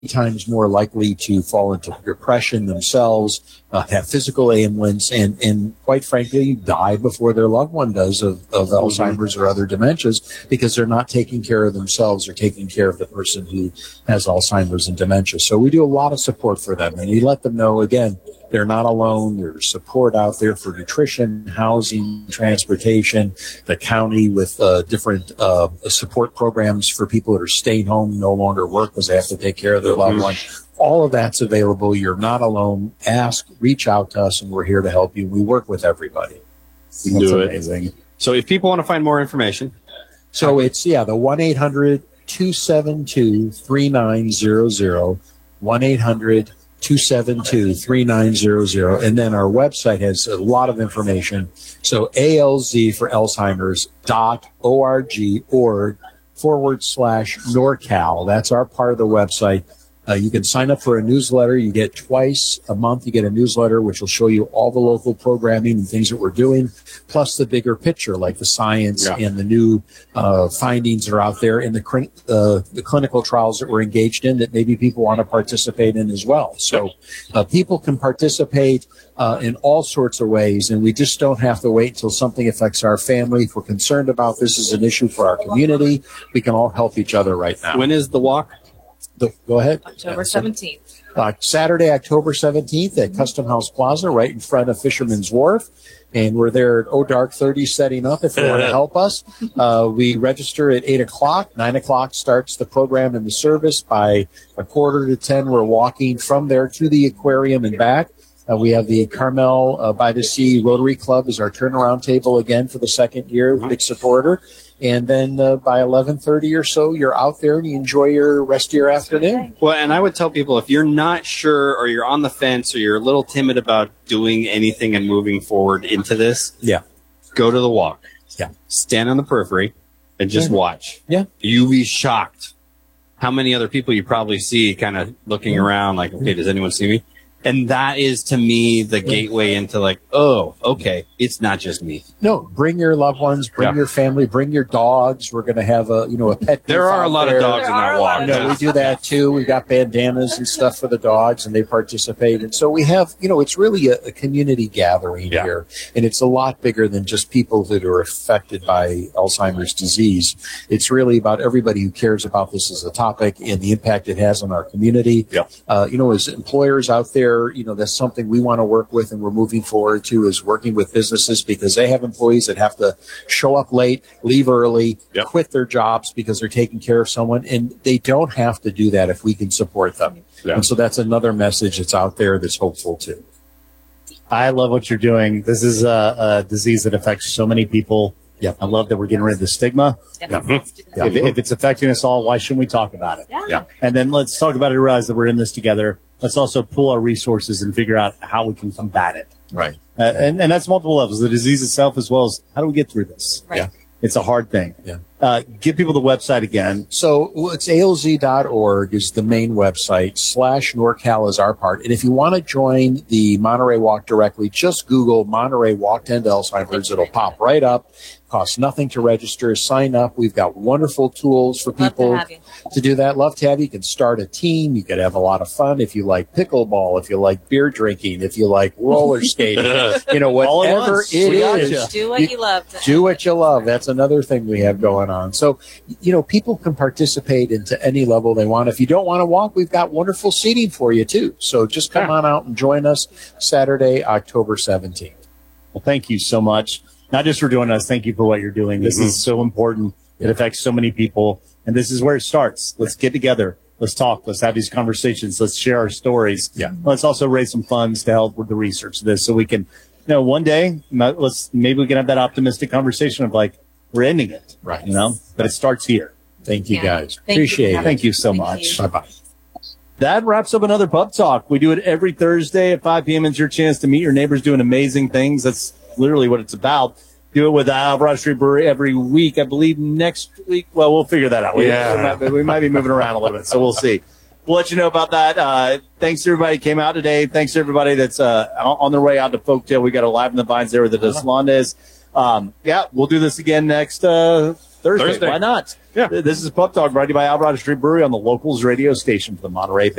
times more likely to fall into depression themselves, have physical ailments, and quite frankly, die before their loved one does of Alzheimer's or other dementias because they're not taking care of themselves or taking care of the person who has Alzheimer's and dementia. So we do a lot of support for them, and we let them know, again, they're not alone. There's support out there for nutrition, housing, transportation, the county with different support programs for people that are staying home, no longer work because they have to take care of their loved one. All of that's available. You're not alone. Ask, reach out to us, and we're here to help you. We work with everybody. That's amazing. So if people want to find more information. So it's, the 1-800-272-3900, 1-800-272-3900. And then our website has a lot of information. So ALZ for Alzheimer's.org/NorCal. That's our part of the website. You can sign up for a newsletter. You get twice a month. You get a newsletter, which will show you all the local programming and things that we're doing, plus the bigger picture, like the science and the new findings that are out there and the clinical trials that we're engaged in that maybe people want to participate in as well. So people can participate in all sorts of ways, and we just don't have to wait until something affects our family. If we're concerned about this as an issue for our community, we can all help each other right now. When is the walk? Go ahead. October 17th. Saturday, October 17th at Custom House Plaza, right in front of Fisherman's Wharf. And we're there at Dark 30 setting up if you want to help us. We register at 8 o'clock. 9 o'clock starts the program and the service. By 9:45, we're walking from there to the aquarium and back. We have the Carmel by the Sea Rotary Club as our turnaround table again for the second year, big supporter. And then by 11:30 or so, you're out there and you enjoy your rest of your afternoon. Well, and I would tell people, if you're not sure or you're on the fence or you're a little timid about doing anything and moving forward into this, go to the walk. Stand on the periphery and just watch. You'll be shocked how many other people you probably see kind of looking around like, okay, does anyone see me? And that is, to me, the gateway into like, oh, okay, it's not just me. No, bring your loved ones, bring your family, bring your dogs. We're going to have a pet. There are a lot of dogs in that walk. We do that too. We've got bandanas and stuff for the dogs, and they participate. And so we have, it's really a community gathering here. And it's a lot bigger than just people that are affected by Alzheimer's disease. It's really about everybody who cares about this as a topic and the impact it has on our community. As employers out there, that's something we want to work with and we're moving forward to, is working with businesses because they have employees that have to show up late, leave early, quit their jobs because they're taking care of someone, and they don't have to do that if we can support them. And so that's another message that's out there that's hopeful too. I love what you're doing. This is a disease that affects so many people. I love that we're getting rid of the stigma. If it's affecting us all, why shouldn't we talk about it? And then let's talk about it and realize that we're in this together. Let's also pool our resources and figure out how we can combat it. And that's multiple levels. The disease itself, as well as how do we get through this? It's a hard thing. Give people the website again. So it's ALZ.org is the main website, /NorCal is our part. And if you want to join the Monterey Walk directly, just Google Monterey Walk to End Alzheimer's. It'll pop right up. Costs nothing to register. Sign up. We've got wonderful tools for people to do that. Love to have you. You can start a team. You could have a lot of fun if you like pickleball, if you like beer drinking, if you like roller skating, whatever it is. Do what you love. Do what you love. That's another thing we have going on. So, people can participate into any level they want. If you don't want to walk, we've got wonderful seating for you too. So just come on out and join us Saturday, October 17th. Well, thank you so much. Not just for joining us. Thank you for what you're doing. This is so important. It affects so many people. And this is where it starts. Let's get together. Let's talk. Let's have these conversations. Let's share our stories. Let's also raise some funds to help with the research of this so we can, one day, maybe we can have that optimistic conversation of like, we're ending it. But it starts here. Thank you guys. Appreciate it. Thank you so much. Bye-bye. That wraps up another Pub Talk. We do it every Thursday at 5 p.m. It's your chance to meet your neighbors doing amazing things. That's literally what it's about. Do it with Alvarado Street Brewery every week. I believe next week. Well, we'll figure that out. We might be moving around a little bit, so we'll see. We'll let you know about that. Thanks to everybody who came out today. Thanks to everybody that's on their way out to Folktale. We got a Live in the Vines there with the Deslandes. We'll do this again next Thursday. Why not? Yeah. This is Pup Talk brought to you by Alvarado Street Brewery on the Locals radio station for the Monterey Bay.